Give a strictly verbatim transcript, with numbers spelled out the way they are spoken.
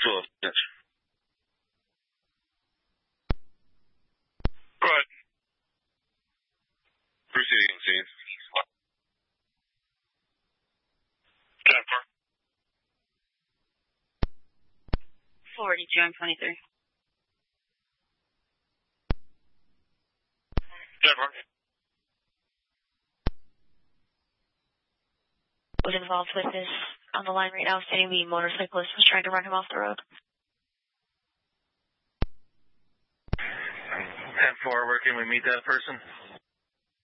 twelve, yes. Go ahead. Proceeding, scene. ten four. forty-two and twenty-three. ten four. Was involved with this on the line right now, stating the motorcyclist was trying to run him off the road. ten four, where can we meet that person?